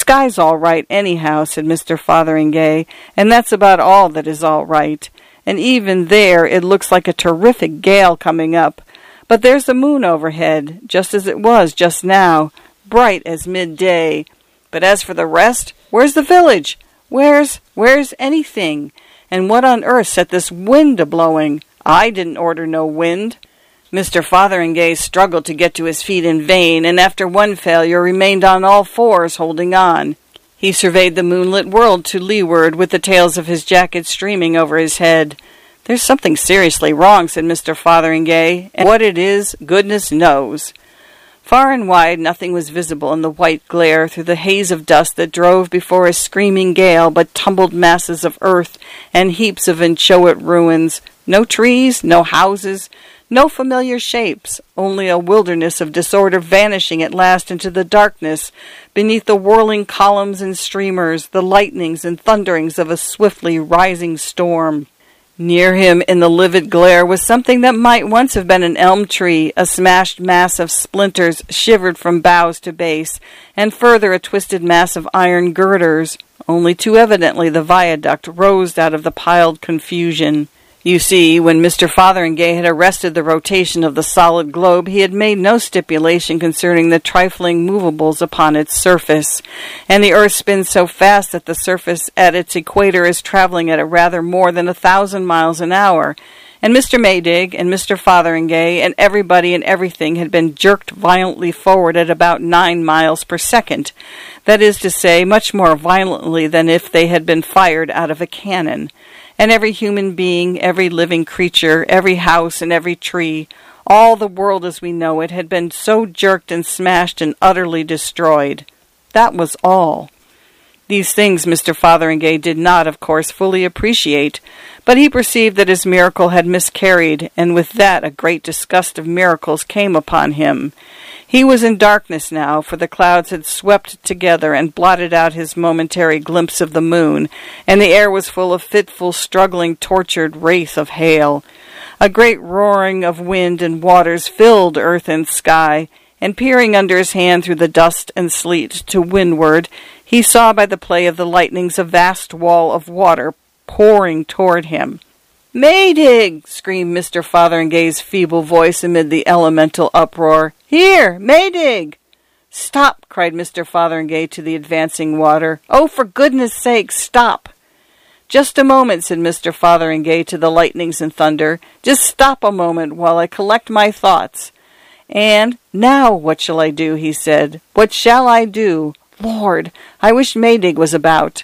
sky's all right anyhow," said Mr. Fotheringay, "and that's about all that is all right. And even there it looks like a terrific gale coming up. But there's the moon overhead, just as it was just now, bright as midday. But as for the rest, where's the village? Where's anything? And what on earth set this wind a-blowing? I didn't order no wind." Mr. Fotheringay struggled to get to his feet in vain, and after one failure remained on all fours, holding on. He surveyed the moonlit world to leeward, with the tails of his jacket streaming over his head. "There's something seriously wrong," said Mr. Fotheringay, "and what it is, goodness knows." Far and wide nothing was visible in the white glare through the haze of dust that drove before a screaming gale but tumbled masses of earth and heaps of inchoate ruins. No trees, no houses, no familiar shapes, only a wilderness of disorder vanishing at last into the darkness beneath the whirling columns and streamers, the lightnings and thunderings of a swiftly rising storm. Near him in the livid glare was something that might once have been an elm tree, a smashed mass of splinters shivered from boughs to base, and further a twisted mass of iron girders. Only too evidently the viaduct rose out of the piled confusion. You see, when Mr. Fotheringay had arrested the rotation of the solid globe, he had made no stipulation concerning the trifling movables upon its surface, and the earth spins so fast that the surface at its equator is traveling at a rather more than 1,000 miles an hour, and Mr. Maydig and Mr. Fotheringay and everybody and everything had been jerked violently forward at about 9 miles per second. That is to say, much more violently than if they had been fired out of a cannon. And every human being, every living creature, every house and every tree, all the world as we know it, had been so jerked and smashed and utterly destroyed. That was all. These things Mr. Fotheringay did not, of course, fully appreciate, but he perceived that his miracle had miscarried, and with that a great disgust of miracles came upon him. He was in darkness now, for the clouds had swept together and blotted out his momentary glimpse of the moon, and the air was full of fitful, struggling, tortured wraith of hail. A great roaring of wind and waters filled earth and sky, and peering under his hand through the dust and sleet to windward, he saw by the play of the lightnings a vast wall of water pouring toward him. "Maydig!" screamed Mr. Fotheringay's feeble voice amid the elemental uproar. "Here, Maydig!" "Stop!" cried Mr. Fotheringay to the advancing water. "Oh, for goodness' sake, stop!" "Just a moment," said Mr. Fotheringay to the lightnings and thunder. "Just stop a moment while I collect my thoughts." And, "Now what shall I do?" he said. "What shall I do? Lord, I wish Maydig was about."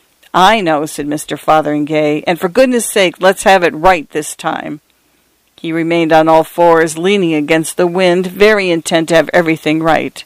"I know," said Mr. Fotheringay, "and for goodness' sake, let's have it right this time." He remained on all fours, leaning against the wind, very intent to have everything right.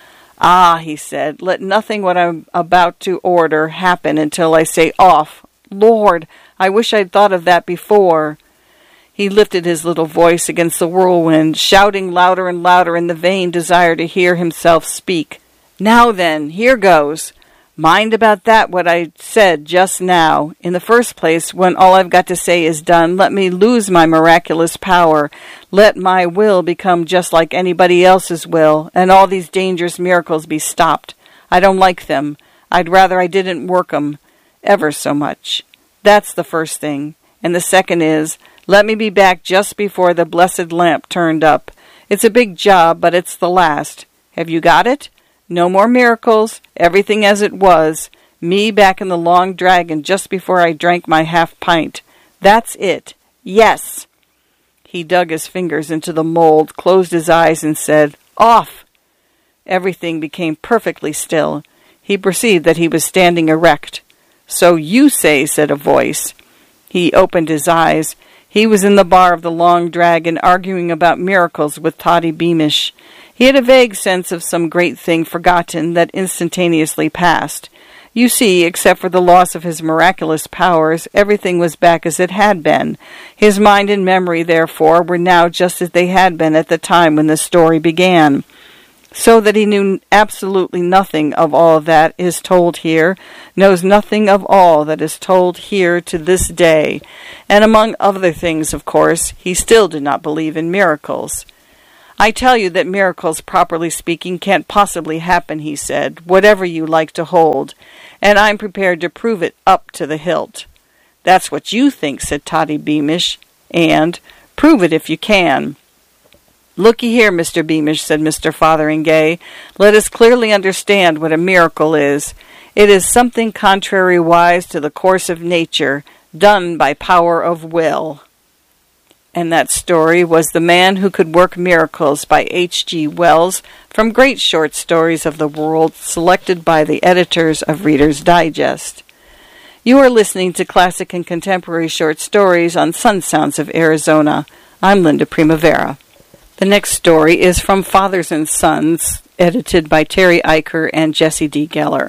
"Ah," he said, "let nothing what I'm about to order happen until I say off. Lord, I wish I'd thought of that before." He lifted his little voice against the whirlwind, shouting louder and louder in the vain desire to hear himself speak. "Now then, here goes. Mind about that what I said just now. In the first place, when all I've got to say is done, let me lose my miraculous power. Let my will become just like anybody else's will, and all these dangerous miracles be stopped. I don't like them. I'd rather I didn't work 'em, ever so much. That's the first thing. And the second is, let me be back just before the blessed lamp turned up. It's a big job, but it's the last. Have you got it? No more miracles, everything as it was, me back in the Long Dragon just before I drank my half-pint. That's it. Yes!" He dug his fingers into the mold, closed his eyes, and said, "Off!" Everything became perfectly still. He perceived that he was standing erect. "So you say," said a voice. He opened his eyes. He was in the bar of the Long Dragon, arguing about miracles with Toddy Beamish. He had a vague sense of some great thing forgotten that instantaneously passed. You see, except for the loss of his miraculous powers, everything was back as it had been. His mind and memory, therefore, were now just as they had been at the time when the story began. So that he knew absolutely nothing of all that is told here, knows nothing of all that is told here to this day. And among other things, of course, he still did not believe in miracles. I tell you that miracles, properly speaking, can't possibly happen, he said, whatever you like to hold, and I'm prepared to prove it up to the hilt. That's what you think, said Toddy Beamish, and prove it if you can. Looky here, Mr. Beamish, said Mr. Fotheringay. Let us clearly understand what a miracle is. It is something contrariwise to the course of nature, done by power of will. And that story was The Man Who Could Work Miracles by H.G. Wells, from Great Short Stories of the World, selected by the editors of Reader's Digest. You are listening to Classic and Contemporary Short Stories on Sun Sounds of Arizona. I'm Linda Primavera. The next story is from Fathers and Sons, edited by Terry Eicher and Jesse D. Geller.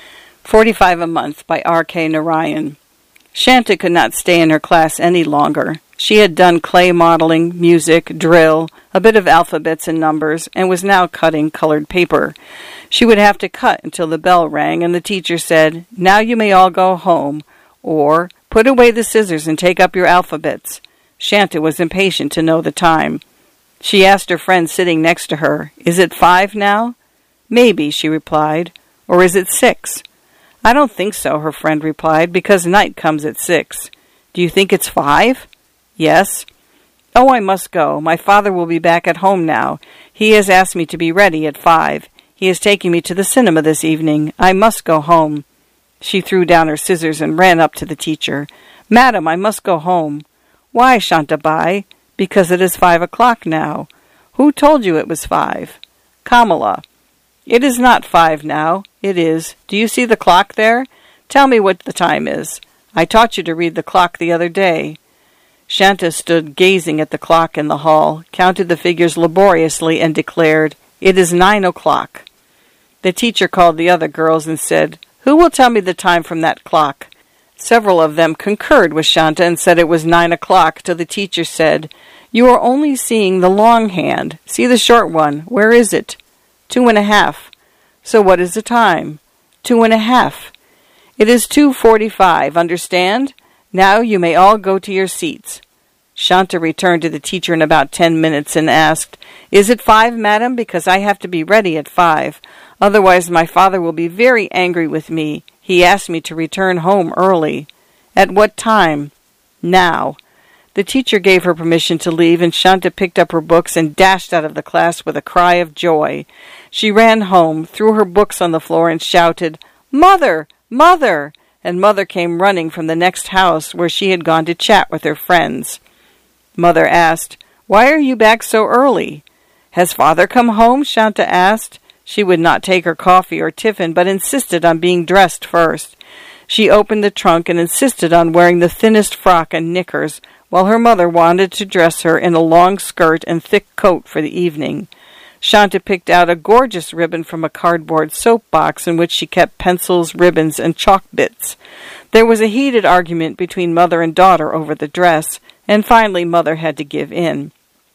45 a Month by R.K. Narayan. Shanta could not stay in her class any longer. She had done clay modeling, music, drill, a bit of alphabets and numbers, and was now cutting colored paper. She would have to cut until the bell rang, and the teacher said, "Now you may all go home," or "Put away the scissors and take up your alphabets." Shanta was impatient to know the time. She asked her friend sitting next to her, "Is it 5 now?" "Maybe," she replied. "Or is it 6? "I don't think so," her friend replied, "because night comes at 6. "Do you think it's 5? "Yes." "Oh, I must go. My father will be back at home now. He has asked me to be ready at 5. He is taking me to the cinema this evening. I must go home." She threw down her scissors and ran up to the teacher. "Madam, I must go home." "Why, Shantabai?" "Because it is 5 o'clock now." "Who told you it was 5? "Kamala." "It is not 5 now. It is. Do you see the clock there? Tell me what the time is. I taught you to read the clock the other day." Shanta stood gazing at the clock in the hall, counted the figures laboriously, and declared, "It is 9 o'clock. The teacher called the other girls and said, "Who will tell me the time from that clock?" Several of them concurred with Shanta and said it was 9 o'clock, till the teacher said, "You are only seeing the long hand. See the short one. Where is it?" 2.5. "So what is the time?" 2.5. "It is 2:45, understand? Now you may all go to your seats." Shanta returned to the teacher in about 10 minutes and asked, "Is it 5, madam? Because I have to be ready at 5. Otherwise my father will be very angry with me. He asked me to return home early." "At what time?" "Now." The teacher gave her permission to leave, and Shanta picked up her books and dashed out of the class with a cry of joy. She ran home, threw her books on the floor, and shouted, "Mother! Mother!" And Mother came running from the next house, where she had gone to chat with her friends. Mother asked, "Why are you back so early?" "Has Father come home?" Shanta asked. She would not take her coffee or tiffin, but insisted on being dressed first. She opened the trunk and insisted on wearing the thinnest frock and knickers, while her mother wanted to dress her in a long skirt and thick coat for the evening. Shanta picked out a gorgeous ribbon from a cardboard soap box in which she kept pencils, ribbons, and chalk bits. There was a heated argument between mother and daughter over the dress, and finally Mother had to give in.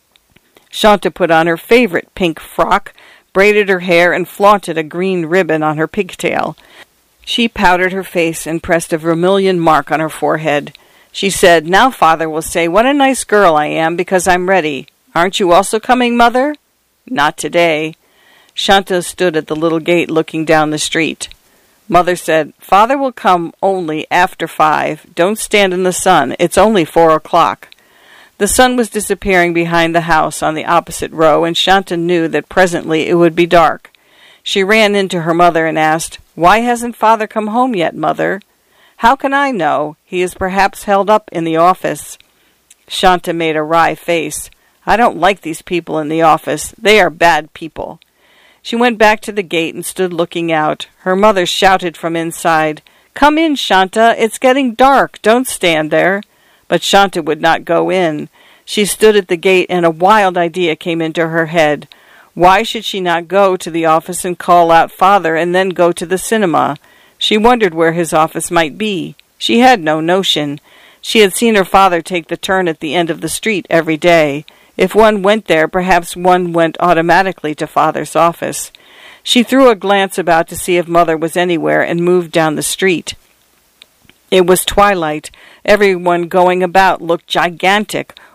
Shanta put on her favorite pink frock, braided her hair, and flaunted a green ribbon on her pigtail. She powdered her face and pressed a vermilion mark on her forehead. She said, "Now Father will say what a nice girl I am because I'm ready. Aren't you also coming, Mother?" "Not today." Shanta stood at the little gate looking down the street. Mother said, "Father will come only after 5. Don't stand in the sun. It's only 4 o'clock. The sun was disappearing behind the house on the opposite row, and Shanta knew that presently it would be dark. She ran into her mother and asked, "Why hasn't Father come home yet, Mother?" "How can I know? He is perhaps held up in the office." Shanta made a wry face. "I don't like these people in the office. They are bad people." She went back to the gate and stood looking out. Her mother shouted from inside, "Come in, Shanta. It's getting dark. Don't stand there." But Shanta would not go in. She stood at the gate, and a wild idea came into her head. Why should she not go to the office and call out Father and then go to the cinema? She wondered where his office might be. She had no notion. She had seen her father take the turn at the end of the street every day. If one went there, perhaps one went automatically to Father's office. She threw a glance about to see if Mother was anywhere and moved down the street. It was twilight. Everyone going about looked gigantic.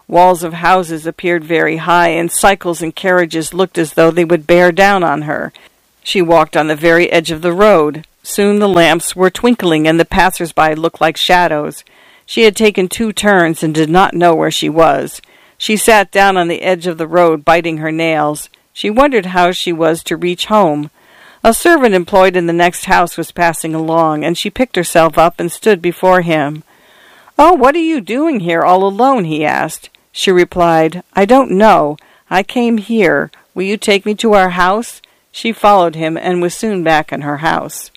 Walls of houses appeared very high, and cycles and carriages looked as though they would bear down on her. She walked on the very edge of the road. Soon the lamps were twinkling, and the passers-by looked like shadows. She had taken 2 turns and did not know where she was. She sat down on the edge of the road, biting her nails. She wondered how she was to reach home. A servant employed in the next house was passing along, and she picked herself up and stood before him. "Oh, what are you doing here all alone?" he asked. She replied, "I don't know. I came here. Will you take me to our house?" She followed him and was soon back in her house.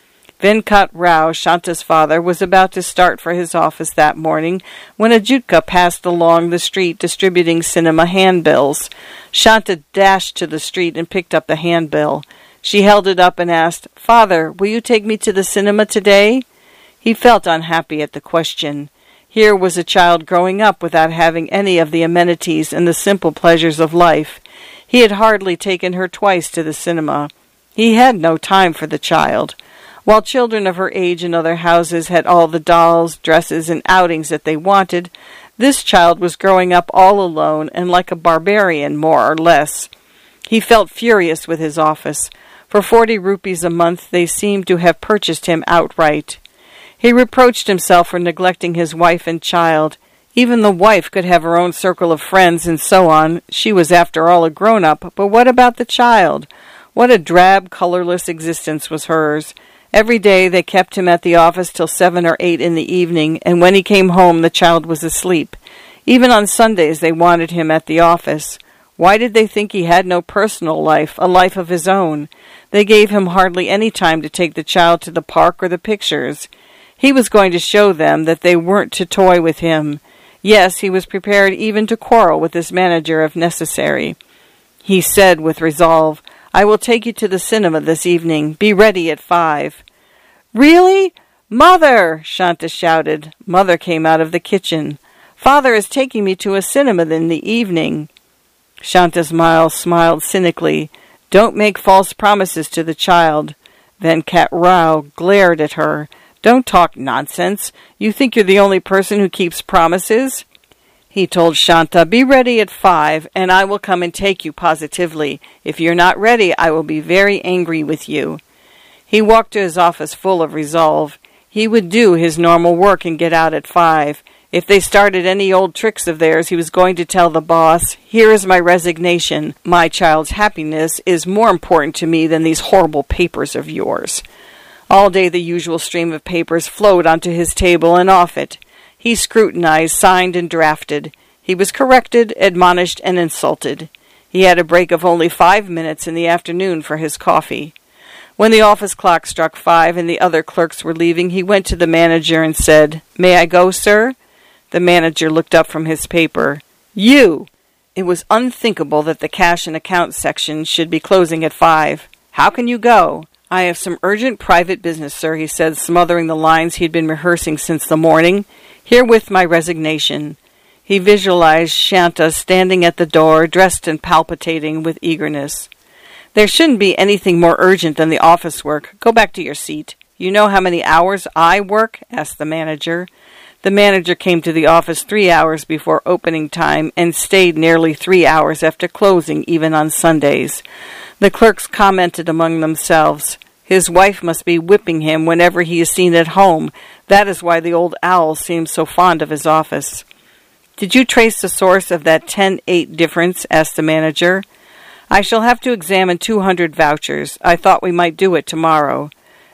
Venkat Rao, Shanta's father, was about to start for his office that morning when a Jutka passed along the street distributing cinema handbills. Shanta dashed to the street and picked up the handbill. She held it up and asked, "Father, will you take me to the cinema today?" He felt unhappy at the question. Here was a child growing up without having any of the amenities and the simple pleasures of life. He had hardly taken her twice to the cinema. He had no time for the child. While children of her age in other houses had all the dolls, dresses, and outings that they wanted, this child was growing up all alone and like a barbarian, more or less. He felt furious with his office. For 40 rupees a month they seemed to have purchased him outright. He reproached himself for neglecting his wife and child. Even the wife could have her own circle of friends and so on. She was after all a grown-up, but what about the child? What a drab, colorless existence was hers. Every day they kept him at the office till 7 or 8 in the evening, and when he came home the child was asleep. Even on Sundays they wanted him at the office. Why did they think he had no personal life, a life of his own? They gave him hardly any time to take the child to the park or the pictures. He was going to show them that they weren't to toy with him. Yes, he was prepared even to quarrel with his manager if necessary. He said with resolve, "I will take you to the cinema this evening. Be ready at 5. "Really? Mother!" Shanta shouted. Mother came out of the kitchen. "Father is taking me to a cinema in the evening." Shanta smiled cynically. "Don't make false promises to the child." Venkat Rao glared at her. "Don't talk nonsense. You think you're the only person who keeps promises?" He told Shanta, "Be ready at 5, and I will come and take you positively. If you're not ready, I will be very angry with you." He walked to his office full of resolve. He would do his normal work and get out at 5. If they started any old tricks of theirs, he was going to tell the boss, "Here is my resignation. My child's happiness is more important to me than these horrible papers of yours." All day the usual stream of papers flowed onto his table and off it. He scrutinized, signed, and drafted. He was corrected, admonished, and insulted. He had a break of only 5 minutes in the afternoon for his coffee. When the office clock struck 5 and the other clerks were leaving, he went to the manager and said, "May I go, sir?" The manager looked up from his paper. "You!" It was unthinkable that the cash and accounts section should be closing at 5. "How can you go?" "I have some urgent private business, sir," he said, smothering the lines he had been rehearsing since the morning. "Herewith my resignation." He visualized Shanta standing at the door, dressed and palpitating with eagerness. "There shouldn't be anything more urgent than the office work. Go back to your seat." "You know how many hours I work?" asked the manager. The manager came to the office 3 hours before opening time and stayed nearly 3 hours after closing, even on Sundays. The clerks commented among themselves, "His wife must be whipping him whenever he is seen at home. That is why the old owl seems so fond of his office." "Did you trace the source of that 10-8 difference?" asked the manager. "I shall have to examine 200 vouchers. I thought we might do it tomorrow."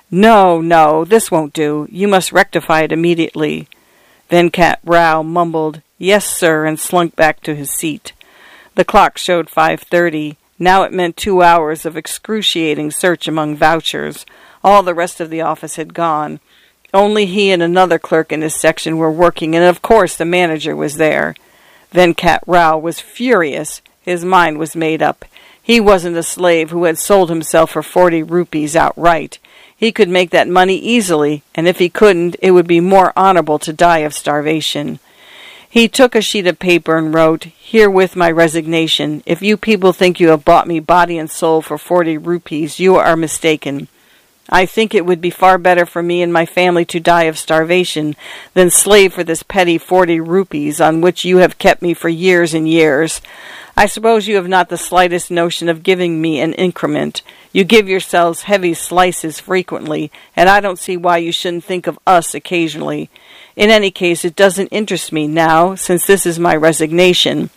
No, this won't do. You must rectify it immediately." Venkat Rao mumbled, "Yes, sir," and slunk back to his seat. The clock showed 5:30. Now it meant 2 hours of excruciating search among vouchers. All the rest of the office had gone. Only he and another clerk in his section were working, and of course the manager was there. Venkat Rao was furious. His mind was made up. He wasn't a slave who had sold himself for 40 rupees outright. He could make that money easily, and if he couldn't, it would be more honorable to die of starvation. He took a sheet of paper and wrote, "Herewith my resignation. If you people think you have bought me body and soul for 40 rupees, you are mistaken." I think it would be far better for me and my family to die of starvation than slave for this petty 40 rupees on which you have kept me for years and years. I suppose you have not the slightest notion of giving me an increment. You give yourselves heavy slices frequently, and I don't see why you shouldn't think of us occasionally. In any case, it doesn't interest me now, since this is my resignation.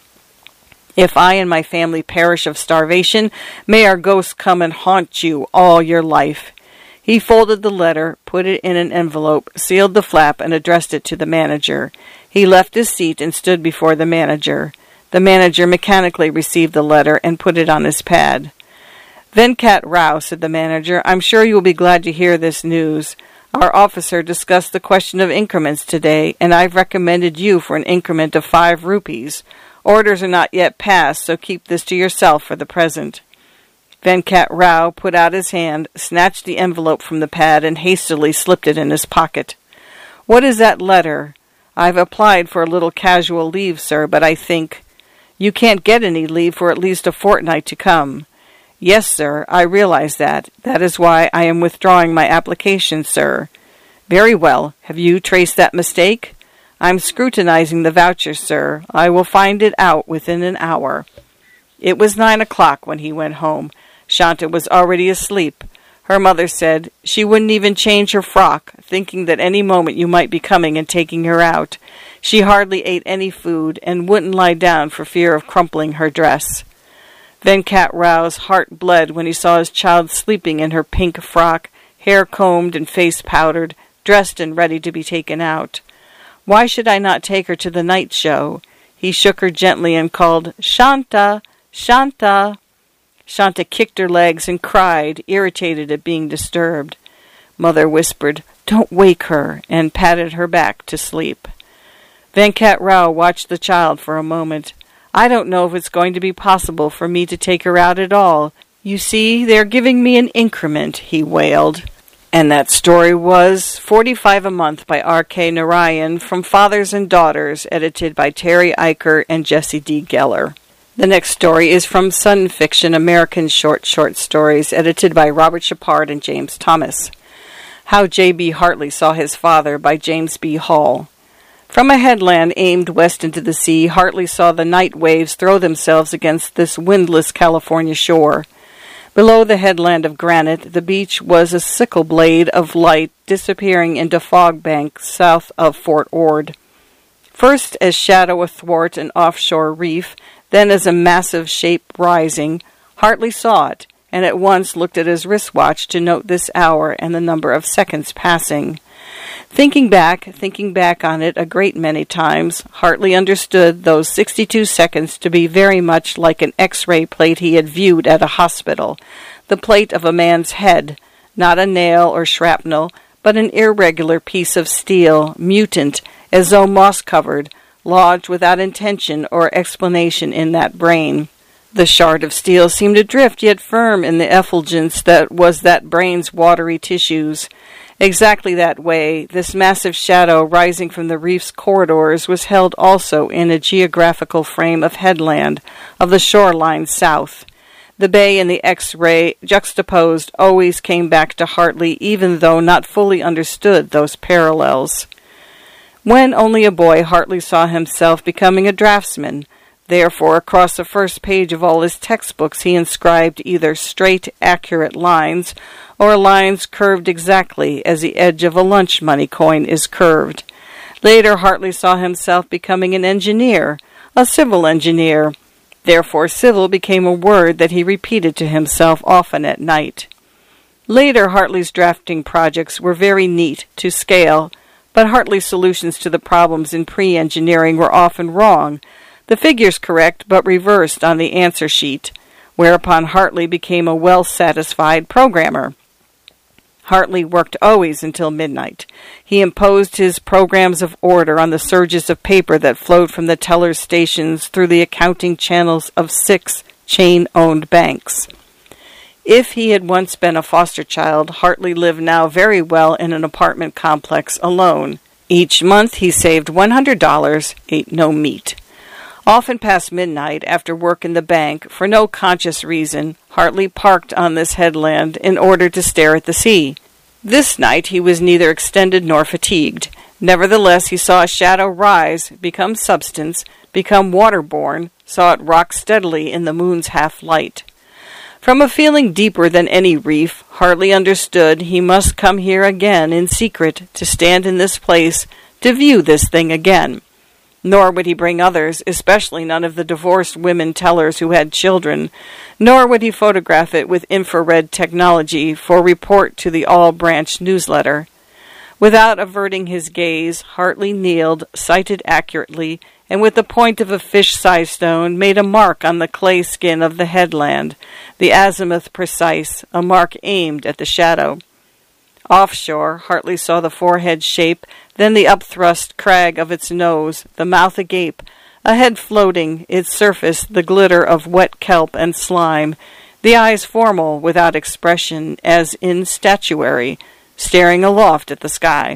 If I and my family perish of starvation, may our ghosts come and haunt you all your life." He folded the letter, put it in an envelope, sealed the flap, and addressed it to the manager. He left his seat and stood before the manager. The manager mechanically received the letter and put it on his pad. "Venkat Rao," said the manager, "I'm sure you will be glad to hear this news. Our officer discussed the question of increments today, and I've recommended you for an increment of 5 rupees. Orders are not yet passed, so keep this to yourself for the present." Venkat Rao put out his hand, snatched the envelope from the pad, and hastily slipped it in his pocket. "What is that letter? I've applied for a little casual leave, sir, but I think—" "You can't get any leave for at least a fortnight to come." "Yes, sir, I realize that. That is why I am withdrawing my application, sir." "Very well. Have you traced that mistake?" "I'm scrutinizing the voucher, sir. I will find it out within an hour." It was 9 o'clock when he went home. Shanta was already asleep. Her mother said she wouldn't even change her frock, thinking that any moment you might be coming and taking her out. She hardly ate any food and wouldn't lie down for fear of crumpling her dress. Venkat Rao's heart bled when he saw his child sleeping in her pink frock, hair combed and face powdered, dressed and ready to be taken out. Why should I not take her to the night show? He shook her gently and called, "Shanta! Shanta!" Shanta kicked her legs and cried, irritated at being disturbed. Mother whispered, "Don't wake her," and patted her back to sleep. Venkat Rao watched the child for a moment. "I don't know if it's going to be possible for me to take her out at all. You see, they're giving me an increment," he wailed. And that story was 45 a Month by R.K. Narayan, from Fathers and Daughters, edited by Terry Eicher and Jesse D. Geller. The next story is from Sun Fiction American Short Stories, edited by Robert Shepard and James Thomas. How J.B. Hartley Saw His Father by James B. Hall. From a headland aimed west into the sea, Hartley saw the night waves throw themselves against this windless California shore. Below the headland of granite, the beach was a sickle blade of light disappearing into fog banks south of Fort Ord. First as shadow athwart an offshore reef, then as a massive shape rising, Hartley saw it, and at once looked at his wristwatch to note this hour and the number of seconds passing. Thinking back on it a great many times, Hartley understood those 62 seconds to be very much like an X-ray plate he had viewed at a hospital, the plate of a man's head, not a nail or shrapnel, but an irregular piece of steel, mutant, as though moss-covered, lodged without intention or explanation in that brain. The shard of steel seemed adrift yet firm in the effulgence that was that brain's watery tissues. Exactly that way, this massive shadow rising from the reef's corridors was held also in a geographical frame of headland, of the shoreline south. The bay and the X-ray juxtaposed always came back to Hartley, even though not fully understood those parallels. When only a boy, Hartley saw himself becoming a draftsman. Therefore, across the first page of all his textbooks he inscribed either straight, accurate lines, or lines curved exactly as the edge of a lunch money coin is curved. Later, Hartley saw himself becoming an engineer, a civil engineer. Therefore, civil became a word that he repeated to himself often at night. Later, Hartley's drafting projects were very neat, to scale, but Hartley's solutions to the problems in pre-engineering were often wrong, the figures correct but reversed on the answer sheet, whereupon Hartley became a well-satisfied programmer. Hartley worked always until midnight. He imposed his programs of order on the surges of paper that flowed from the teller's stations through the accounting channels of 6 chain-owned banks. If he had once been a foster child, Hartley lived now very well in an apartment complex alone. Each month he saved $100, ate no meat. Often past midnight, after work in the bank, for no conscious reason, Hartley parked on this headland in order to stare at the sea. This night he was neither extended nor fatigued. Nevertheless, he saw a shadow rise, become substance, become waterborne, saw it rock steadily in the moon's half-light. From a feeling deeper than any reef, Hartley understood he must come here again in secret, to stand in this place, to view this thing again. Nor would he bring others, especially none of the divorced women tellers who had children, nor would he photograph it with infrared technology for report to the All-Branch newsletter. Without averting his gaze, Hartley kneeled, sighted accurately, and with the point of a fish-sized stone made a mark on the clay skin of the headland, the azimuth precise, a mark aimed at the shadow. Offshore, Hartley saw the forehead shape, then the upthrust crag of its nose, the mouth agape, a head floating, its surface the glitter of wet kelp and slime, the eyes formal, without expression, as in statuary, staring aloft at the sky.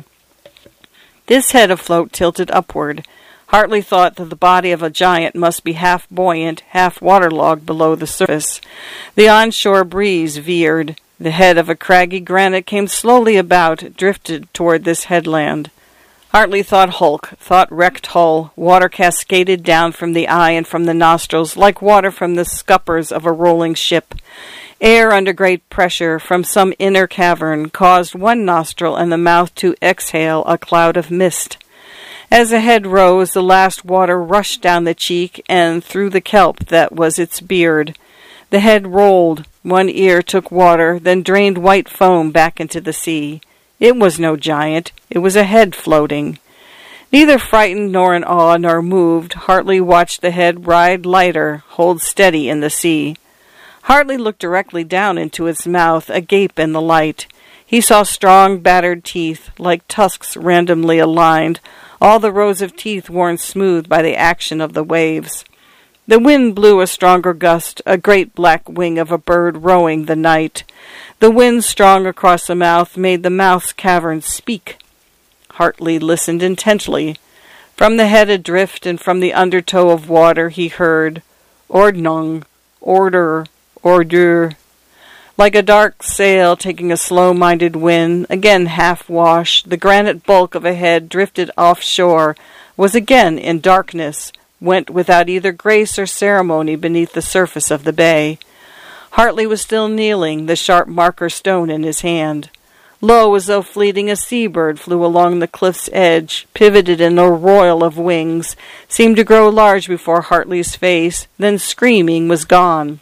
This head afloat tilted upward. Hartley thought that the body of a giant must be half buoyant, half waterlogged below the surface. The onshore breeze veered. The head of a craggy granite came slowly about, drifted toward this headland. Hartley thought hulk, thought wrecked hull. Water cascaded down from the eye and from the nostrils, like water from the scuppers of a rolling ship. Air under great pressure from some inner cavern caused one nostril and the mouth to exhale a cloud of mist. As the head rose, the last water rushed down the cheek and through the kelp that was its beard. The head rolled. One ear took water, then drained white foam back into the sea. It was no giant. It was a head floating. Neither frightened nor in awe nor moved, Hartley watched the head ride lighter, hold steady in the sea. Hartley looked directly down into its mouth, agape in the light. He saw strong, battered teeth, like tusks randomly aligned, all the rows of teeth worn smooth by the action of the waves. The wind blew a stronger gust, a great black wing of a bird rowing the night. The wind strong across the mouth made the mouth's caverns speak. Hartley listened intently. From the head adrift and from the undertow of water he heard, Ordnung, order, ordure. Like a dark sail taking a slow-minded wind, again half-wash, the granite bulk of a head drifted offshore, was again in darkness, went without either grace or ceremony beneath the surface of the bay. Hartley was still kneeling, the sharp marker stone in his hand. Lo, as though fleeting, a sea-bird flew along the cliff's edge, pivoted in a royal of wings, seemed to grow large before Hartley's face, then screaming was gone.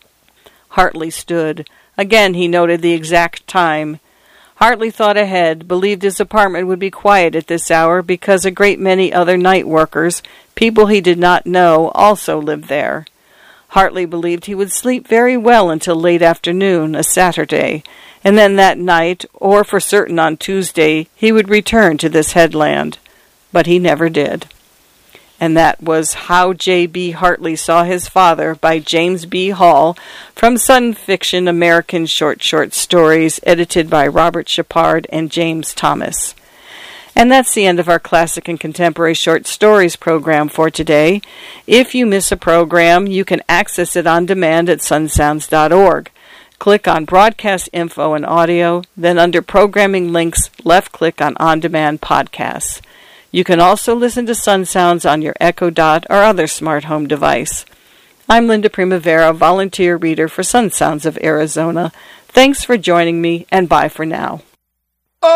Hartley stood. Again he noted the exact time. Hartley thought ahead, believed his apartment would be quiet at this hour because a great many other night workers, people he did not know, also lived there. Hartley believed he would sleep very well until late afternoon, a Saturday, and then that night, or for certain on Tuesday, he would return to this headland. But he never did. And that was How J.B. Hartley Saw His Father by James B. Hall from Sun Fiction American Short Stories, edited by Robert Shepard and James Thomas. And that's the end of our Classic and Contemporary Short Stories program for today. If you miss a program, you can access it on demand at sunsounds.org. Click on Broadcast Info and Audio, then under Programming Links, left-click on Demand Podcasts. You can also listen to Sun Sounds on your Echo Dot or other smart home device. I'm Linda Primavera, volunteer reader for Sun Sounds of Arizona. Thanks for joining me, and bye for now.